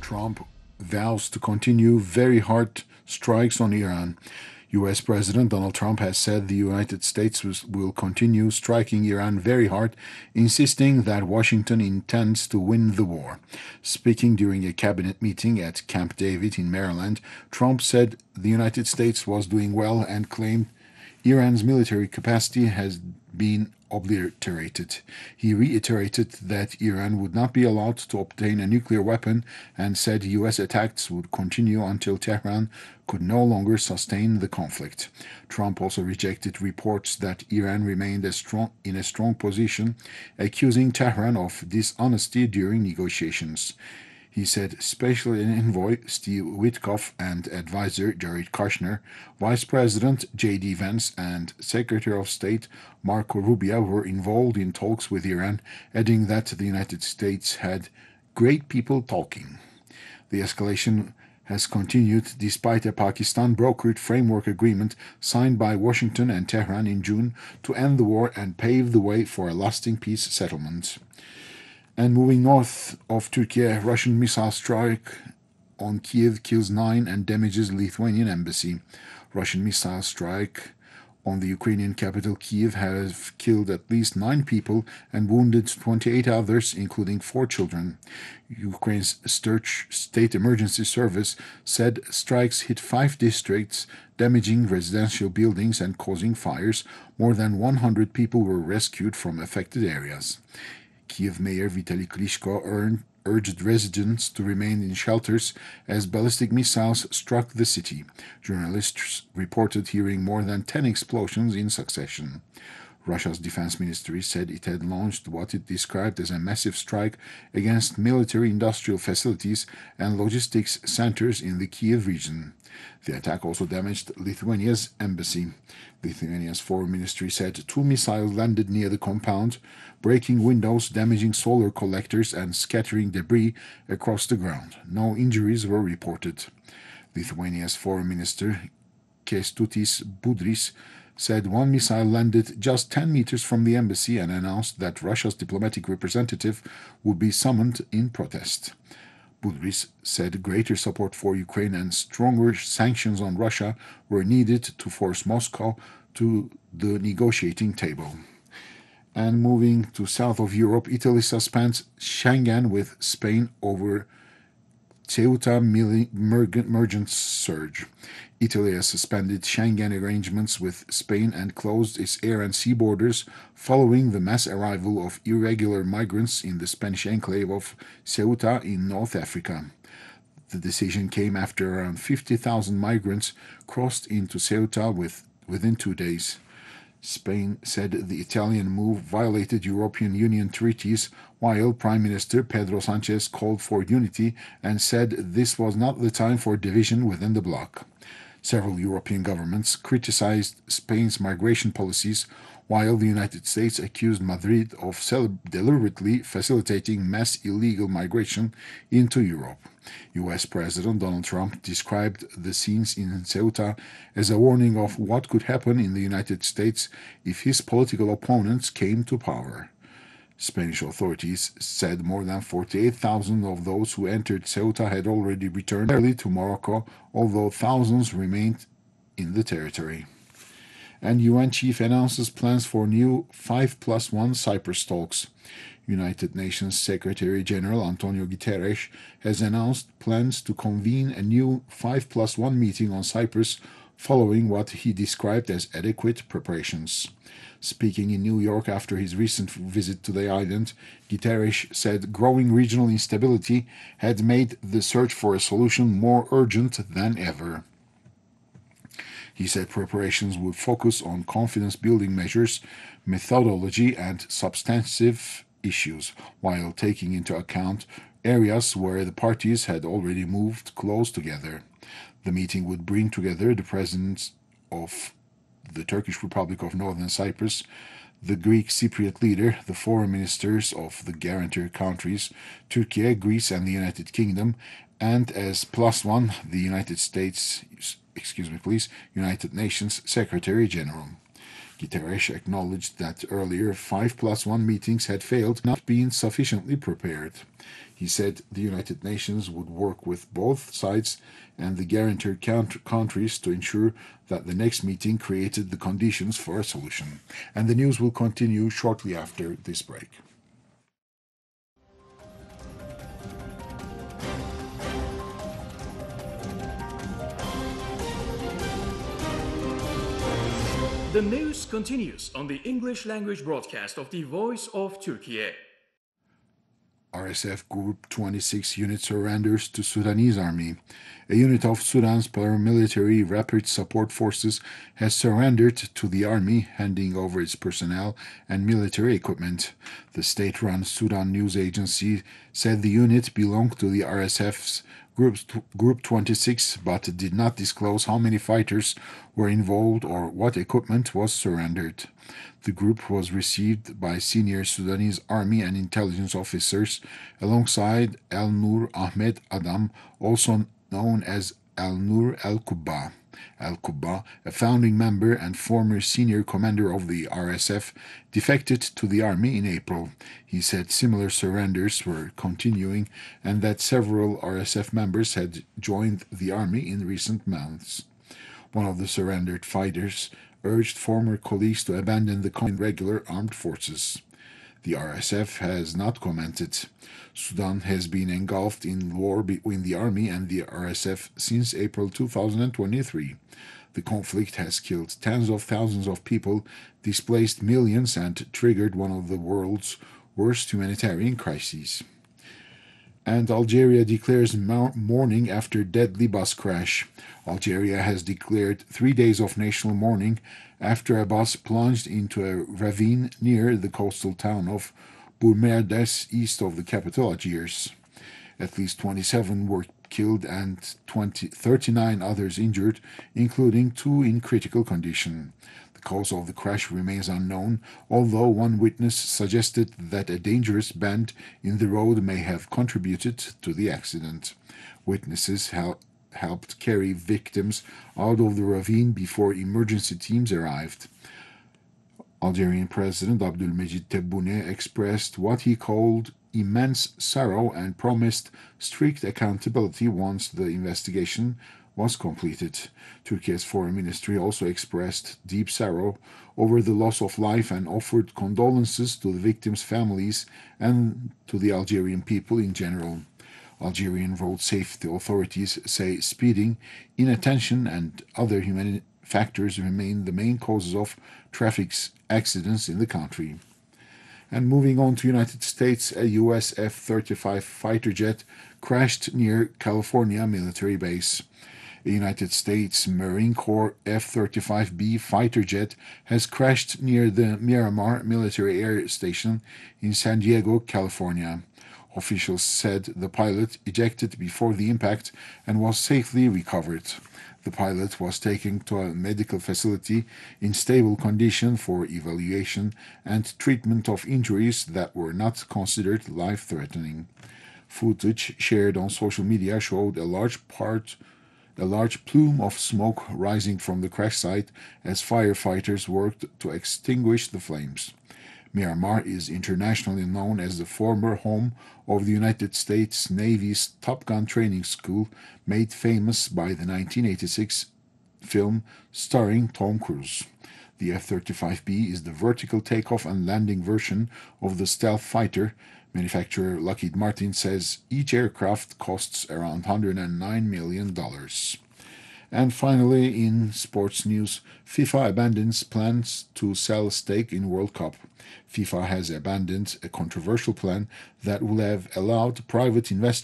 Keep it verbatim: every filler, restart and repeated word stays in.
Trump vows to continue very hard strikes on Iran. U S. President Donald Trump has said the United States will continue striking Iran very hard, insisting that Washington intends to win the war. Speaking during a cabinet meeting at Camp David in Maryland, Trump said the United States was doing well and claimed Iran's military capacity has been obliterated. He reiterated that Iran would not be allowed to obtain a nuclear weapon and said U S attacks would continue until Tehran could no longer sustain the conflict. Trump also rejected reports that Iran remained a strong, in a strong position, accusing Tehran of dishonesty during negotiations. He said Special Envoy Steve Witkoff and Advisor Jared Kushner, Vice President J D Vance, and Secretary of State Marco Rubio were involved in talks with Iran, adding that the United States had great people talking. The escalation has continued despite a Pakistan-brokered framework agreement signed by Washington and Tehran in June to end the war and pave the way for a lasting peace settlement. And moving north of Turkey, Russian missile strike on Kiev kills nine and damages Lithuanian embassy. Russian missile strike on the Ukrainian capital Kiev has killed at least nine people and wounded twenty-eight others, including four children. Ukraine's State Emergency Service said strikes hit five districts, damaging residential buildings and causing fires. More than one hundred people were rescued from affected areas. Kiev Mayor Vitaly Klitschko earned, urged residents to remain in shelters as ballistic missiles struck the city. Journalists reported hearing more than ten explosions in succession. Russia's defense ministry said it had launched what it described as a massive strike against military-industrial facilities and logistics centers in the Kiev region. The attack also damaged Lithuania's embassy. Lithuania's foreign ministry said two missiles landed near the compound, breaking windows, damaging solar collectors, and scattering debris across the ground. No injuries were reported. Lithuania's foreign minister, Kęstutis Budrys, said one missile landed just ten meters from the embassy and announced that Russia's diplomatic representative would be summoned in protest. Budrys said greater support for Ukraine and stronger sanctions on Russia were needed to force Moscow to the negotiating table. And moving to south of Europe, Italy suspends Schengen with Spain over Ceuta migrant surge. Italy has suspended Schengen arrangements with Spain and closed its air and sea borders following the mass arrival of irregular migrants in the Spanish enclave of Ceuta in North Africa. The decision came after around fifty thousand migrants crossed into Ceuta with, within two days. Spain said the Italian move violated European Union treaties, while Prime Minister Pedro Sanchez called for unity and said this was not the time for division within the bloc. Several European governments criticized Spain's migration policies, while the United States accused Madrid of deliberately facilitating mass illegal migration into Europe. U S. President Donald Trump described the scenes in Ceuta as a warning of what could happen in the United States if his political opponents came to power. Spanish authorities said more than forty-eight thousand of those who entered Ceuta had already returned early to Morocco, although thousands remained in the territory. And U N chief announces plans for new five plus one Cyprus talks. United Nations Secretary-General Antonio Guterres has announced plans to convene a new five plus one meeting on Cyprus following what he described as adequate preparations. Speaking in New York after his recent visit to the island, Guterres said growing regional instability had made the search for a solution more urgent than ever. He said preparations would focus on confidence-building measures, methodology, and substantive issues, while taking into account areas where the parties had already moved close together. The meeting would bring together the presidents of the Turkish Republic of Northern Cyprus, the Greek Cypriot leader, the foreign ministers of the guarantor countries, Turkey, Greece, and the United Kingdom, and as plus one, the United States, excuse me please, United Nations Secretary General. Guterres acknowledged that earlier five plus one meetings had failed, not being sufficiently prepared. He said the United Nations would work with both sides and the guarantor countries to ensure that the next meeting created the conditions for a solution. And the news will continue shortly after this break. The news continues on the English language broadcast of the Voice of Turkey. R S F Group twenty-six unit surrenders to Sudanese army. A unit of Sudan's paramilitary rapid support forces has surrendered to the army, handing over its personnel and military equipment. The state-run Sudan news agency said the unit belonged to the R S F's Group, Group twenty-six, but did not disclose how many fighters were involved or what equipment was surrendered. The group was received by senior Sudanese army and intelligence officers alongside Al Nur Ahmed Adam, also known as Al Nur Al-Kubba. Al-Kubba, a founding member and former senior commander of the R S F, defected to the army in April. He said similar surrenders were continuing and that several R S F members had joined the army in recent months. One of the surrendered fighters urged former colleagues to abandon the regular armed forces. The R S F has not commented. Sudan has been engulfed in war between the army and the R S F since April two thousand twenty-three. The conflict has killed tens of thousands of people, displaced millions, and triggered one of the world's worst humanitarian crises. And Algeria declares mourning after deadly bus crash. Algeria has declared three days of national mourning after a bus plunged into a ravine near the coastal town of Bourmerdes, east of the capital, Algiers. At least twenty-seven were killed and twenty, thirty-nine others injured, including two in critical condition. The cause of the crash remains unknown, although one witness suggested that a dangerous bend in the road may have contributed to the accident. Witnesses hel- helped carry victims out of the ravine before emergency teams arrived. Algerian President Abdelmejid Tebboune expressed what he called immense sorrow and promised strict accountability once the investigation was completed. Turkey's foreign ministry also expressed deep sorrow over the loss of life and offered condolences to the victims' families and to the Algerian people in general. Algerian road safety authorities say speeding, inattention, and other human factors remain the main causes of traffic accidents in the country. And moving on to United States, a U S F thirty-five fighter jet crashed near California military base. A United States Marine Corps F thirty-five B fighter jet has crashed near the Miramar military air station in San Diego, California. Officials said the pilot ejected before the impact and was safely recovered. The pilot was taken to a medical facility in stable condition for evaluation and treatment of injuries that were not considered life-threatening. Footage shared on social media showed a large part a large plume of smoke rising from the crash site as firefighters worked to extinguish the flames. Miramar is internationally known as the former home of the United States Navy's Top Gun training school, made famous by the nineteen eighty-six film starring Tom Cruise. The F thirty-five B is the vertical takeoff and landing version of the stealth fighter. Manufacturer Lockheed Martin says each aircraft costs around one hundred nine million dollars. And finally, in sports news, FIFA abandons plans to sell a stake in World Cup. FIFA has abandoned a controversial plan that would have allowed private investors